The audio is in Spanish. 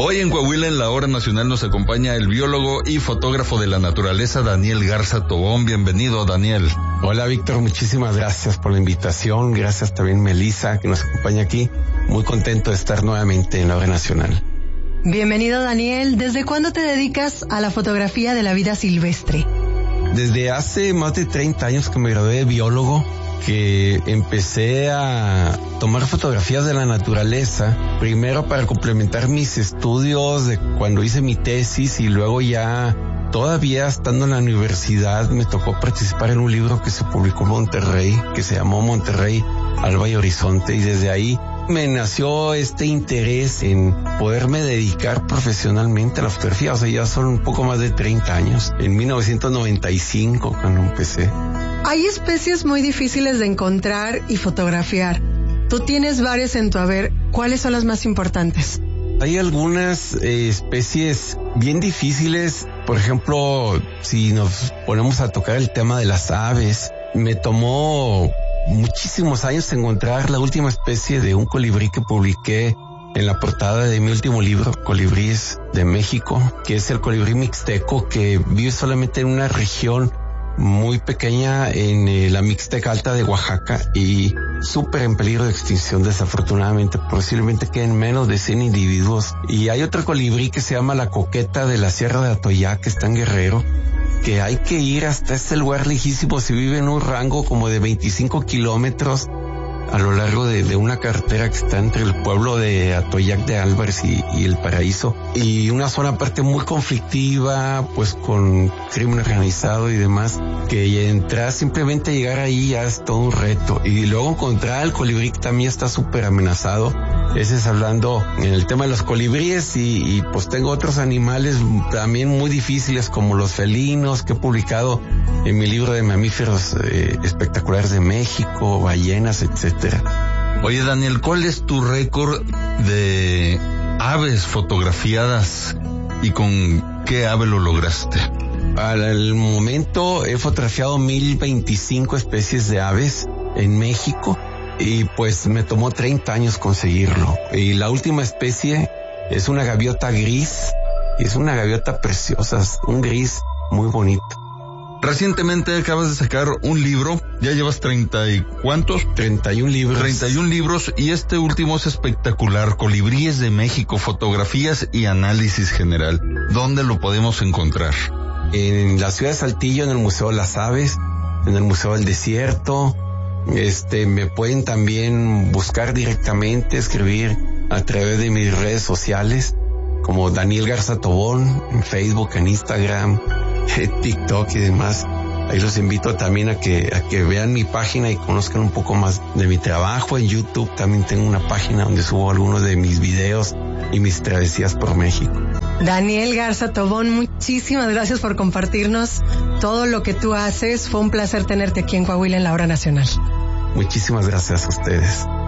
Hoy en Coahuila, en la Hora Nacional, nos acompaña el biólogo y fotógrafo de la naturaleza, Daniel Garza Tobón. Bienvenido, Daniel. Hola, Víctor, muchísimas gracias por la invitación. Gracias también, Melissa, que nos acompaña aquí. Muy contento de estar nuevamente en la Hora Nacional. Bienvenido, Daniel. ¿Desde cuándo te dedicas a la fotografía de la vida silvestre? Desde hace más de 30 años que me gradué de biólogo, que empecé a tomar fotografías de la naturaleza, primero para complementar mis estudios de cuando hice mi tesis, y luego ya todavía estando en la universidad me tocó participar en un libro que se publicó en Monterrey, que se llamó Monterrey, Alba y Horizonte, y desde ahí me nació este interés en poderme dedicar profesionalmente a la fotografía. O sea, ya son un poco más de 30 años, en 1995 cuando empecé. Hay especies muy difíciles de encontrar y fotografiar. Tú tienes varias en tu haber. ¿Cuáles son las más importantes? Hay algunas especies bien difíciles. Por ejemplo, si nos ponemos a tocar el tema de las aves, me tomó muchísimos años encontrar la última especie de un colibrí que publiqué en la portada de mi último libro, Colibríes de México, que es el colibrí mixteco, que vive solamente en una región muy pequeña en la Mixteca Alta de Oaxaca y súper en peligro de extinción, desafortunadamente. Posiblemente queden menos de 100 individuos. Y hay otro colibrí que se llama la coqueta de la Sierra de Atoyac, que está en Guerrero, que hay que ir hasta ese lugar lejísimo. Se vive en un rango como de 25 kilómetros a lo largo de una carretera que está entre el pueblo de Atoyac de Álvarez y El Paraíso, y una zona aparte muy conflictiva, pues con crimen organizado y demás, que entrar, simplemente llegar ahí ya es todo un reto. Y luego encontrar el colibrí, que también está súper amenazado. Ese es hablando en el tema de los colibríes, y pues tengo otros animales también muy difíciles como los felinos, que he publicado en mi libro de mamíferos espectaculares de México, ballenas, etcétera. Oye, Daniel, ¿cuál es tu récord de aves fotografiadas y con qué ave lo lograste? Al momento he fotografiado 1025 especies de aves en México, y pues me tomó 30 años conseguirlo. Y la última especie es una gaviota gris, y es una gaviota preciosa, un gris muy bonito. Recientemente acabas de sacar un libro, ya llevas 30 y ¿cuántos? 31 libros. 31 libros, y este último es espectacular, Colibríes de México, fotografías y análisis general. ¿Dónde lo podemos encontrar? En la ciudad de Saltillo, en el Museo de las Aves, en el Museo del Desierto. Me pueden también buscar directamente, escribir a través de mis redes sociales, como Daniel Garza Tobón, en Facebook, en Instagram, TikTok y demás. Ahí los invito también a que vean mi página y conozcan un poco más de mi trabajo. En YouTube también tengo una página donde subo algunos de mis videos y mis travesías por México. Daniel Garza Tobón, muchísimas gracias por compartirnos todo lo que tú haces. Fue un placer tenerte aquí en Coahuila en la Hora Nacional. Muchísimas gracias a ustedes.